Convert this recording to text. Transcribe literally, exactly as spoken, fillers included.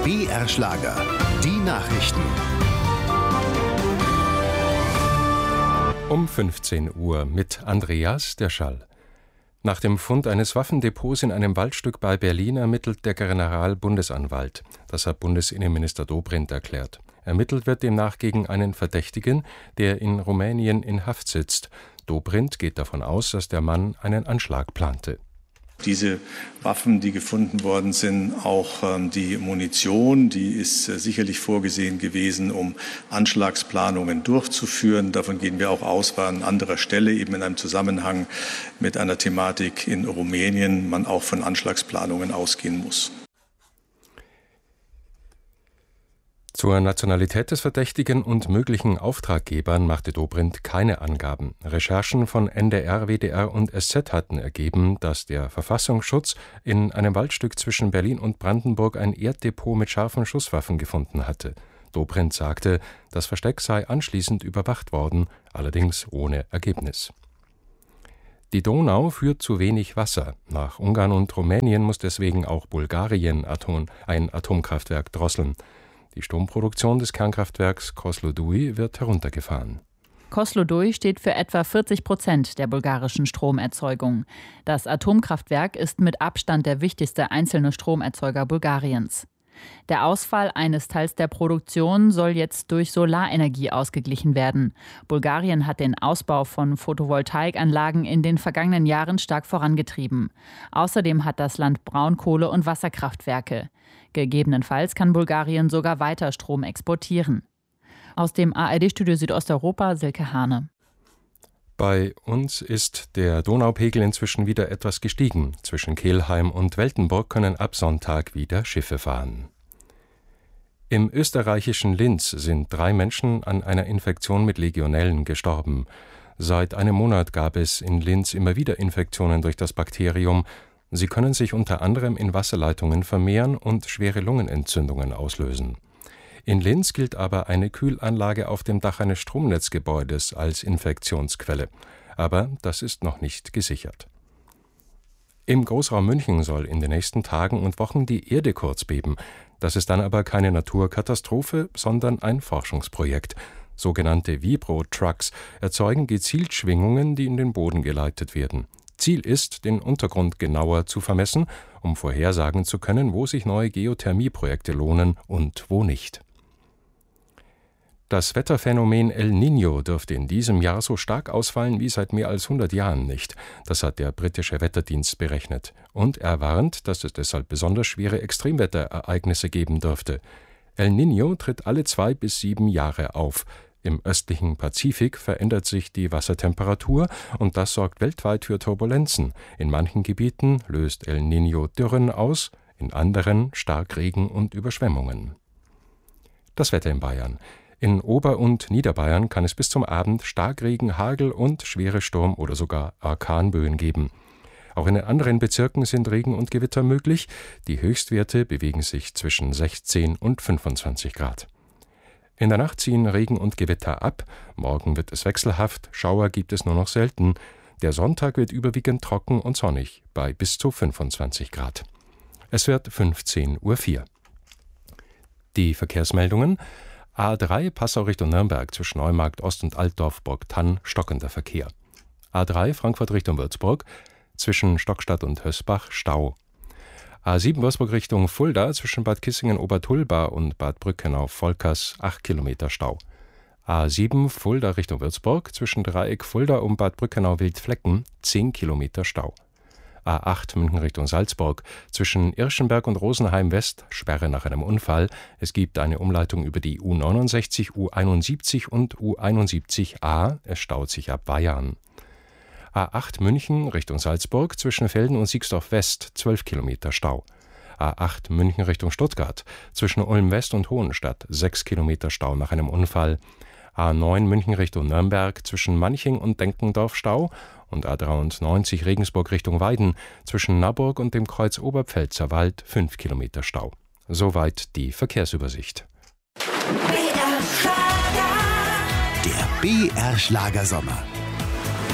B R Schlager, die Nachrichten. Um fünfzehn Uhr mit Andreas Derschall. Nach dem Fund eines Waffendepots in einem Waldstück bei Berlin ermittelt der Generalbundesanwalt. Das hat Bundesinnenminister Dobrindt erklärt. Ermittelt wird demnach gegen einen Verdächtigen, der in Rumänien in Haft sitzt. Dobrindt geht davon aus, dass der Mann einen Anschlag plante. Diese Waffen, die gefunden worden sind, auch ähm, die Munition, die ist äh, sicherlich vorgesehen gewesen, um Anschlagsplanungen durchzuführen. Davon gehen wir auch aus, weil an anderer Stelle, eben in einem Zusammenhang mit einer Thematik in Rumänien, man auch von Anschlagsplanungen ausgehen muss. Zur Nationalität des Verdächtigen und möglichen Auftraggebern machte Dobrindt keine Angaben. Recherchen von N D R, W D R und S Z hatten ergeben, dass der Verfassungsschutz in einem Waldstück zwischen Berlin und Brandenburg ein Erddepot mit scharfen Schusswaffen gefunden hatte. Dobrindt sagte, das Versteck sei anschließend überwacht worden, allerdings ohne Ergebnis. Die Donau führt zu wenig Wasser. Nach Ungarn und Rumänien muss deswegen auch Bulgarien Atom, ein Atomkraftwerk drosseln. Die Stromproduktion des Kernkraftwerks Kozloduy wird heruntergefahren. Kozloduy steht für etwa vierzig Prozent der bulgarischen Stromerzeugung. Das Atomkraftwerk ist mit Abstand der wichtigste einzelne Stromerzeuger Bulgariens. Der Ausfall eines Teils der Produktion soll jetzt durch Solarenergie ausgeglichen werden. Bulgarien hat den Ausbau von Photovoltaikanlagen in den vergangenen Jahren stark vorangetrieben. Außerdem hat das Land Braunkohle- und Wasserkraftwerke. Gegebenenfalls kann Bulgarien sogar weiter Strom exportieren. Aus dem A R D-Studio Südosteuropa, Silke Hane. Bei uns ist der Donaupegel inzwischen wieder etwas gestiegen. Zwischen Kelheim und Weltenburg können ab Sonntag wieder Schiffe fahren. Im österreichischen Linz sind drei Menschen an einer Infektion mit Legionellen gestorben. Seit einem Monat gab es in Linz immer wieder Infektionen durch das Bakterium. Sie können sich unter anderem in Wasserleitungen vermehren und schwere Lungenentzündungen auslösen. In Linz gilt aber eine Kühlanlage auf dem Dach eines Stromnetzgebäudes als Infektionsquelle. Aber das ist noch nicht gesichert. Im Großraum München soll in den nächsten Tagen und Wochen die Erde kurz beben. Das ist dann aber keine Naturkatastrophe, sondern ein Forschungsprojekt. Sogenannte Vibro-Trucks erzeugen gezielt Schwingungen, die in den Boden geleitet werden. Ziel ist, den Untergrund genauer zu vermessen, um vorhersagen zu können, wo sich neue Geothermieprojekte lohnen und wo nicht. Das Wetterphänomen El Niño dürfte in diesem Jahr so stark ausfallen wie seit mehr als hundert Jahren nicht. Das hat der britische Wetterdienst berechnet. Und er warnt, dass es deshalb besonders schwere Extremwetterereignisse geben dürfte. El Niño tritt alle zwei bis sieben Jahre auf. Im östlichen Pazifik verändert sich die Wassertemperatur und das sorgt weltweit für Turbulenzen. In manchen Gebieten löst El Niño Dürren aus, in anderen Starkregen und Überschwemmungen. Das Wetter in Bayern. In Ober- und Niederbayern kann es bis zum Abend Starkregen, Hagel und schwere Sturm- oder sogar Orkanböen geben. Auch in den anderen Bezirken sind Regen und Gewitter möglich. Die Höchstwerte bewegen sich zwischen sechzehn und fünfundzwanzig Grad. In der Nacht ziehen Regen und Gewitter ab. Morgen wird es wechselhaft, Schauer gibt es nur noch selten. Der Sonntag wird überwiegend trocken und sonnig, bei bis zu fünfundzwanzig Grad. Es wird fünfzehn Uhr vier. Die Verkehrsmeldungen. A drei Passau Richtung Nürnberg zwischen Neumarkt Ost und Altdorf-Burgthann stockender Verkehr. A drei Frankfurt Richtung Würzburg zwischen Stockstadt und Hösbach Stau. A sieben Würzburg Richtung Fulda zwischen Bad Kissingen-Obertulba und Bad Brückenau-Volkers acht Kilometer Stau. A sieben Fulda Richtung Würzburg zwischen Dreieck Fulda und Bad Brückenau-Wildflecken zehn Kilometer Stau. A acht München Richtung Salzburg zwischen Irschenberg und Rosenheim West Sperre nach einem Unfall. Es gibt eine Umleitung über die U neunundsechzig, U einundsiebzig und U einundsiebzig A. Es staut sich ab Bayern. A acht München Richtung Salzburg zwischen Velden und Siegsdorf West zwölf Kilometer Stau. A acht München Richtung Stuttgart zwischen Ulm West und Hohenstadt sechs Kilometer Stau nach einem Unfall. A neun München Richtung Nürnberg zwischen Manching und Denkendorf Stau und A dreiundneunzig Regensburg Richtung Weiden zwischen Naburg und dem Kreuz Oberpfälzer Wald fünf Kilometer Stau. Soweit die Verkehrsübersicht. Der B R Schlagersommer.